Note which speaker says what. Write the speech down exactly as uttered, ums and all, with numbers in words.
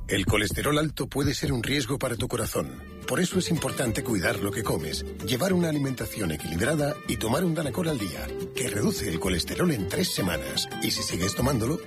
Speaker 1: El colesterol alto puede ser un riesgo para tu corazón. Por eso es importante cuidar lo que comes, llevar una alimentación equilibrada y tomar un Danacol al día, que reduce el colesterol en tres semanas. Y si sigues tomándolo,